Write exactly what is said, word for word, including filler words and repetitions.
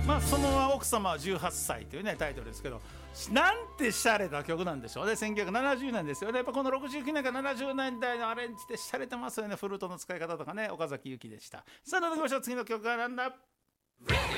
まあ、その奥様はじゅうはっさいというねタイトルですけど、なんて洒落た曲なんでしょうね。せんきゅうひゃくななじゅうねんですよね。やっぱこのろくじゅうきゅうねんからななじゅうねんだいのアレンジで洒落てますよね。フルートの使い方とかね。岡崎由紀でした。さあ、届きましょう。次の曲はなんだ。